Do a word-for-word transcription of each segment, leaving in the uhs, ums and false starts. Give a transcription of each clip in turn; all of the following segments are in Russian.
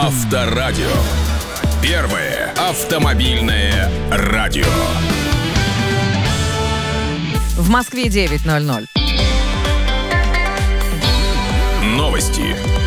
Авторадио. Первое автомобильное радио. В Москве девять ноль ноль. Новости.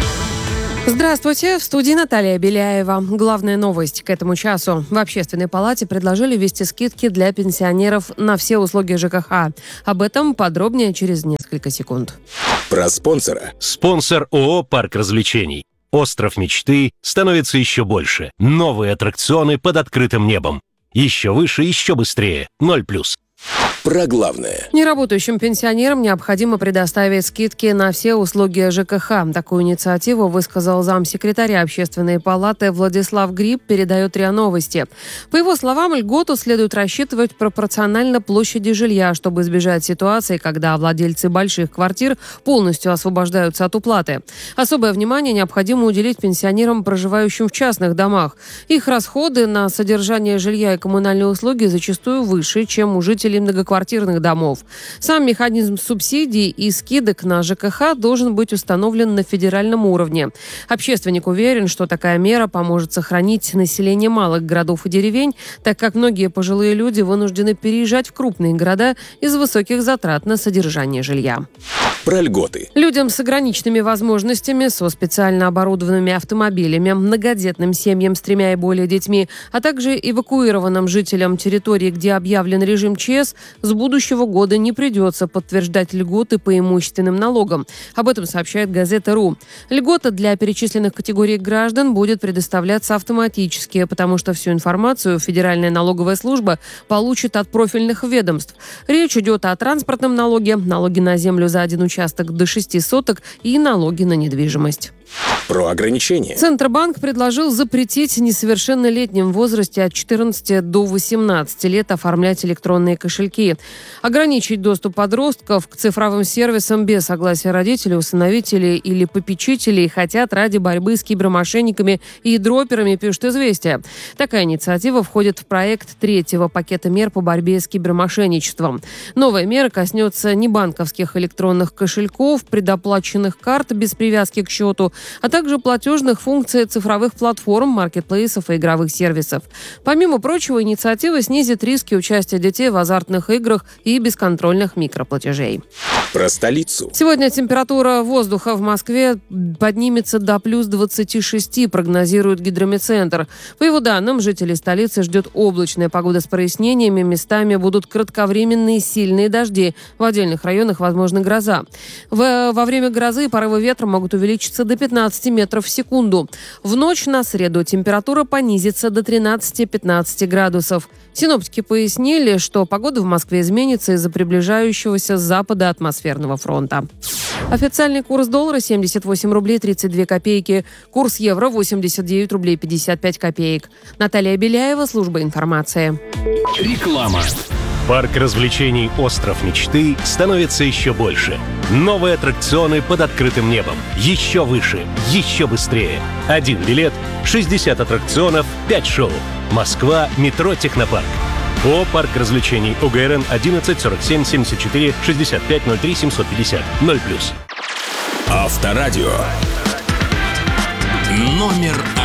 Здравствуйте, в студии Наталья Беляева. Главная новость к этому часу. В Общественной палате предложили ввести скидки для пенсионеров на все услуги ЖКХ. Об этом подробнее через несколько секунд. Про спонсора. Спонсор ООО «Парк развлечений». Остров мечты становится еще больше. Новые аттракционы под открытым небом. Еще выше, еще быстрее. Ноль плюс. Про главное. Неработающим пенсионерам необходимо предоставить скидки на все услуги ЖКХ. Такую инициативу высказал замсекретаря Общественной палаты Владислав Гриб, передает РИА Новости. По его словам, льготу следует рассчитывать пропорционально площади жилья, чтобы избежать ситуации, когда владельцы больших квартир полностью освобождаются от уплаты. Особое внимание необходимо уделить пенсионерам, проживающим в частных домах. Их расходы на содержание жилья и коммунальные услуги зачастую выше, чем у жителей многоквартирных домов. Сам механизм субсидий и скидок на ЖКХ должен быть установлен на федеральном уровне. Общественник уверен, что такая мера поможет сохранить население малых городов и деревень, так как многие пожилые люди вынуждены переезжать в крупные города из-за высоких затрат на содержание жилья. Про льготы. Людям с ограниченными возможностями, со специально оборудованными автомобилями, многодетным семьям с тремя и более детьми, а также эвакуированным жителям территории, где объявлен режим ЧС, с будущего года не придется подтверждать льготы по имущественным налогам. Об этом сообщает газета.ру. Льгота для перечисленных категорий граждан будет предоставляться автоматически, потому что всю информацию Федеральная налоговая служба получит от профильных ведомств. Речь идет о транспортном налоге, налоге на землю за один участок до шести соток и налоги на недвижимость. Про ограничения. Центробанк предложил запретить несовершеннолетним в возрасте от четырнадцати до восемнадцати лет оформлять электронные кошельки. Ограничить доступ подростков к цифровым сервисам без согласия родителей, усыновителей или попечителей хотят ради борьбы с кибермошенниками и дроперами, пишет «Известия». Такая инициатива входит в проект третьего пакета мер по борьбе с кибермошенничеством. Новая мера коснется небанковских электронных кошельков, предоплаченных карт без привязки к счету, а также платежных функций цифровых платформ, маркетплейсов и игровых сервисов. Помимо прочего, инициатива снизит риски участия детей в азартных играх и бесконтрольных микроплатежей. Про столицу. Сегодня температура воздуха в Москве поднимется до плюс двадцати шести, прогнозирует Гидрометцентр. По его данным, жителей столицы ждет облачная погода с прояснениями, местами будут кратковременные сильные дожди. В отдельных районах возможна гроза. В, во время грозы порывы ветра могут увеличиться до пятнадцати метров в секунду. В ночь на среду температура понизится до тринадцати-пятнадцати градусов. Синоптики пояснили, что погода в Москве изменится из-за приближающегося с запада атмосферного фронта. Официальный курс доллара семьдесят восемь рублей тридцать две копейки. Курс евро восемьдесят девять рублей пятьдесят пять копеек. Наталья Беляева, служба информации. Реклама. Парк развлечений «Остров мечты» становится еще больше. Новые аттракционы под открытым небом. Еще выше, еще быстрее. Один билет, шестьдесят аттракционов, пять шоу. Москва, метро «Технопарк». ООО «Парк развлечений», ОГРН одиннадцать сорок семь семьдесят четыре шестьдесят пять ноль три семьсот пятьдесят. Ноль плюс. Авторадио. Номер